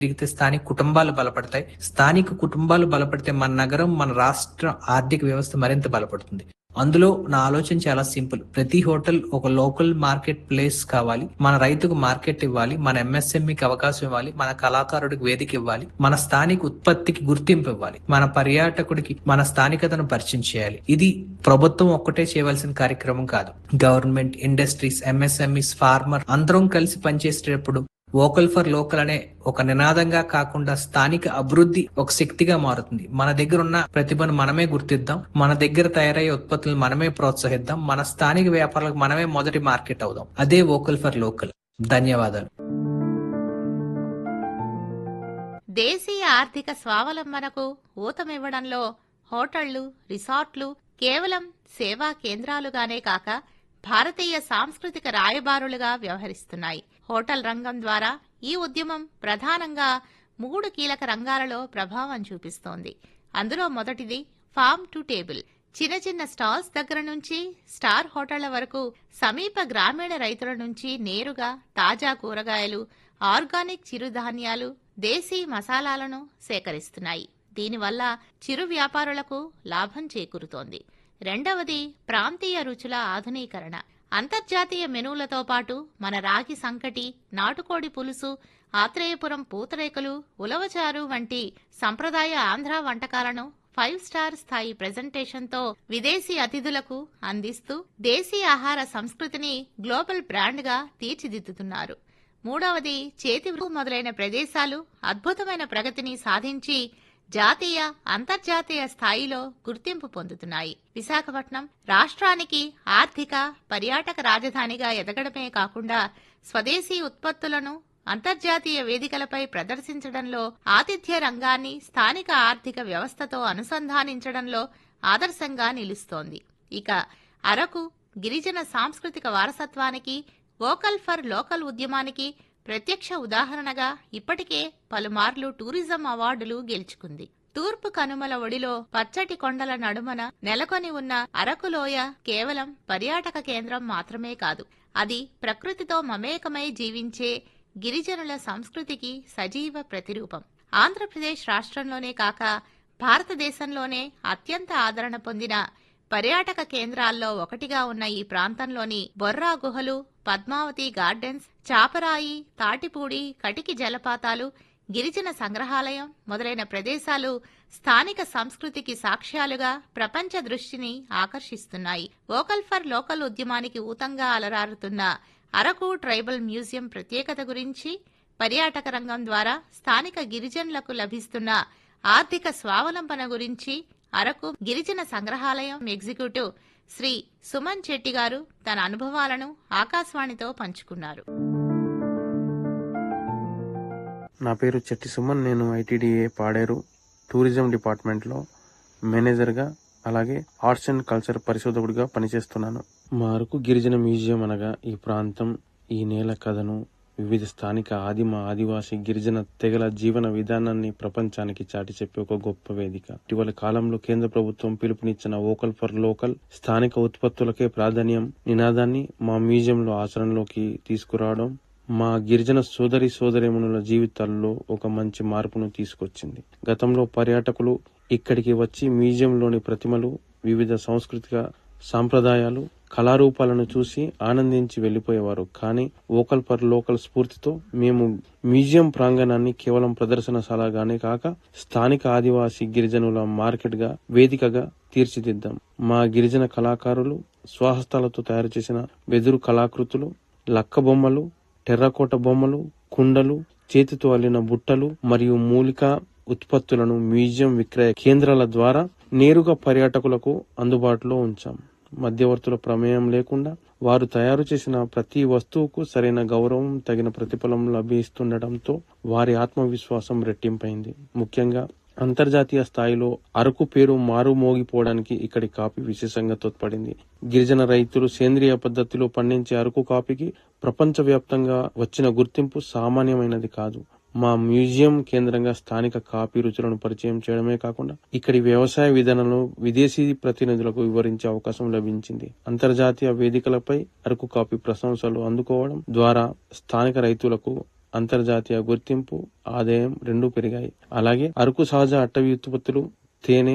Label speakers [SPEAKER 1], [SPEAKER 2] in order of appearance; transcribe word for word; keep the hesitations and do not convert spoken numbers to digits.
[SPEAKER 1] పెరిగితే స్థానిక కుటుంబాలు బలపడతాయి. స్థానిక కుటుంబాలు బలపడితే మన నగరం, మన రాష్ట్ర ఆర్థిక వ్యవస్థ మరింత బలపడుతుంది. అందులో నా ఆలోచన చాలా సింపుల్. ప్రతి హోటల్ ఒక లోకల్ మార్కెట్ ప్లేస్ కావాలి. మన రైతుకు మార్కెట్ ఇవ్వాలి. మన ఎంఎస్ఎంఈకి అవకాశం ఇవ్వాలి. మన కళాకారుడికి వేదిక ఇవ్వాలి. మన స్థానిక ఉత్పత్తికి గుర్తింపు ఇవ్వాలి. మన పర్యాటకుడికి మన స్థానికతను పరిచయం చేయాలి. ఇది ప్రభుత్వం ఒక్కటే చేయవలసిన కార్యక్రమం కాదు. గవర్నమెంట్, ఇండస్ట్రీస్, ఎంఎస్ఎంఈస్, ఫార్మర్ అందరం కలిసి పనిచేసేటప్పుడు వోకల్ ఫర్ లోకల్ అనే ఒక నినాదంగా కాకుండా స్థానిక అభివృద్ధి ఒక శక్తిగా మారుతుంది. మన దగ్గర ఉన్న ప్రతిభను మనమే గుర్తిద్దాం. మన దగ్గర తయారయ్యే ఉత్పత్తులను మనమే ప్రోత్సహిద్దాం. మన స్థానిక వ్యాపారాలకు మనమే మొదటి మార్కెట్ అవుదాం. అదే వోకల్ ఫర్ లోకల్. ధన్యవాదాలు.
[SPEAKER 2] దేశీయ ఆర్థిక స్వావలంబనకు ఊతమివ్వడంలో హోటళ్లు, రిసార్ట్లు కేవలం సేవా కేంద్రాలుగానే కాక భారతీయ సాంస్కృతిక రాయబారులుగా వ్యవహరిస్తున్నాయి. హోటల్ రంగం ద్వారా ఈ ఉద్యమం ప్రధానంగా మూడు కీలక రంగాలలో ప్రభావం చూపిస్తోంది. అందులో మొదటిది ఫార్మ్ టు టేబుల్. చిన్న చిన్న స్టాల్స్ దగ్గర నుంచి స్టార్ హోటళ్ల వరకు సమీప గ్రామీణ రైతుల నుంచి నేరుగా తాజా కూరగాయలు, ఆర్గానిక్ చిరుధాన్యాలు, దేశీ మసాలాలను సేకరిస్తున్నాయి. దీనివల్ల చిరు వ్యాపారులకు లాభం చేకూరుతోంది. రెండవది ప్రాంతీయ రుచుల ఆధునీకరణ. అంతర్జాతీయ మెనూలతో పాటు మన రాగి సంకటి, నాటుకోడి పులుసు, ఆత్రేయపురం పూతరేకులు, ఉలవచారు వంటి సంప్రదాయ ఆంధ్ర వంటకాలను ఫైవ్ స్టార్ స్థాయి ప్రెజెంటేషన్తో విదేశీ అతిథులకు అందిస్తూ దేశీ ఆహార సంస్కృతిని గ్లోబల్ బ్రాండ్గా తీర్చిదిద్దుతున్నారు. మూడవది చేతి వృత్తి మొదలైన ప్రదేశాలు అద్భుతమైన ప్రగతిని సాధించి జాతీయ, అంతర్జాతీయ స్థాయిలో గుర్తింపు పొందుతున్నాయి. విశాఖపట్నం రాష్ట్రానికి ఆర్థిక, పర్యాటక రాజధానిగా ఎదగడమే కాకుండా స్వదేశీ ఉత్పత్తులను అంతర్జాతీయ వేదికలపై ప్రదర్శించడంలో, ఆతిథ్య రంగాన్ని స్థానిక ఆర్థిక వ్యవస్థతో అనుసంధానించడంలో ఆదర్శంగా నిలుస్తోంది. ఇక అరకు గిరిజన సాంస్కృతిక వారసత్వానికి, వోకల్ ఫర్ లోకల్ ఉద్యమానికి ప్రత్యక్ష ఉదాహరణగా ఇప్పటికే పలుమార్లు టూరిజం అవార్డులు గెలుచుకుంది. తూర్పు కనుమల ఒడిలో పచ్చటి కొండల నడుమన నెలకొని ఉన్న అరకులోయ కేవలం పర్యాటక కేంద్రం మాత్రమే కాదు. అది ప్రకృతితో మమేకమై జీవించే గిరిజనుల సంస్కృతికి సజీవ ప్రతిరూపం. ఆంధ్రప్రదేశ్ రాష్ట్రంలోనే కాక భారతదేశంలోనే అత్యంత ఆదరణ పొందిన పర్యాటక కేంద్రాల్లో ఒకటిగా ఉన్న ఈ ప్రాంతంలోని బొర్రా గుహలు, పద్మావతి గార్డెన్స్, చాపరాయి, తాటిపూడి, కటికి జలపాతాలు, గిరిజన సంగ్రహాలయం మొదలైన ప్రదేశాలు స్థానిక సంస్కృతికి సాక్ష్యాలుగా ప్రపంచ దృష్టిని ఆకర్షిస్తున్నాయి. వోకల్ ఫర్ లోకల్ ఉద్యమానికి ఊతంగా అలరారుతున్న అరకు ట్రైబల్ మ్యూజియం ప్రత్యేకత గురించి, పర్యాటక రంగం ద్వారా స్థానిక గిరిజనులకు లభిస్తున్న ఆర్థిక స్వావలంబన గురించి అరకు గిరిజన సంగ్రహాలయం ఎగ్జిక్యూటివ్ శ్రీ సుమన్ చెట్టి గారు తన అనుభవాలను ఆకాశవాణితో పంచుకున్నారు.
[SPEAKER 3] నా పేరు చెట్టి సుమన్. నేను ఐటీడీఏ పాడేరు టూరిజం డిపార్ట్మెంట్లో మేనేజర్గా, అలాగే ఆర్ట్స్ అండ్ కల్చర్ పరిశోధకుడిగా పనిచేస్తున్నాను. మా అరకు గిరిజన మ్యూజియం అనగా ఈ ప్రాంతం, ఈ నేల కథను, వివిధ స్థానిక ఆదిమ, ఆదివాసీ, గిరిజన తెగల జీవన విధానాన్ని ప్రపంచానికి చాటి చెప్పే ఒక గొప్ప వేదిక. ఇటీవల కాలంలో కేంద్ర ప్రభుత్వం పిలుపునిచ్చిన వోకల్ ఫర్ లోకల్, స్థానిక ఉత్పత్తులకే ప్రాధాన్యం నినాదాన్ని మా మ్యూజియంలో ఆచరణలోకి తీసుకురావడం మా గిరిజన సోదరి సోదరీమణుల జీవితాల్లో ఒక మంచి మార్పును తీసుకొచ్చింది. గతంలో పర్యాటకులు ఇక్కడికి వచ్చి మ్యూజియంలోని ప్రతిమలు, వివిధ సాంస్కృతిక సాంప్రదాయాలు, కళారూపాలను చూసి ఆనందించి వెళ్లిపోయేవారు. కానీ వోకల్ ఫర్ లోకల్ స్ఫూర్తితో మేము మ్యూజియం ప్రాంగణాన్ని కేవలం ప్రదర్శనశాలగానే కాక స్థానిక ఆదివాసీ గిరిజనుల మార్కెట్ గా, వేదికగా తీర్చిదిద్దాం. మా గిరిజన కళాకారులు స్వహస్తాలతో తయారు చేసిన వెదురు కళాకృతులు, లక్క బొమ్మలు, టెర్రకోట బొమ్మలు, కుండలు, చేతితో అల్లిన బుట్టలు మరియు మూలిక ఉత్పత్తులను మ్యూజియం విక్రయ కేంద్రాల ద్వారా నేరుగా పర్యాటకులకు అందుబాటులో ఉంచాం. మధ్యవర్తుల ప్రమేయం లేకుండా వారు తయారు చేసిన ప్రతి వస్తువుకు సరైన గౌరవం, తగిన ప్రతిఫలం లభిస్తుండటంతో వారి ఆత్మవిశ్వాసం రెట్టింపైంది. ముఖ్యంగా అంతర్జాతీయ స్థాయిలో అరకు పేరు మారు మోగిపోవడానికి ఇక్కడి కాఫీ విశేషంగా తోడ్పడింది. గిరిజన రైతులు సేంద్రియ పద్ధతిలో పండించే అరకు కాఫీకి ప్రపంచవ్యాప్తంగా వచ్చిన గుర్తింపు సామాన్యమైనది కాదు. మా మ్యూజియం కేంద్రంగా స్థానిక కాఫీ రుచులను పరిచయం చేయడమే కాకుండా ఇక్కడి వ్యవసాయ విధానాలను విదేశీ ప్రతినిధులకు వివరించే అవకాశం లభించింది. అంతర్జాతీయ వేదికలపై అరకు కాఫీ ప్రశంసలు అందుకోవడం ద్వారా స్థానిక రైతులకు అంతర్జాతీయ గుర్తింపు, ఆదాయం రెండూ పెరిగాయి. అలాగే అరకు సహజ అటవీ ఉత్పత్తులు, తేనె,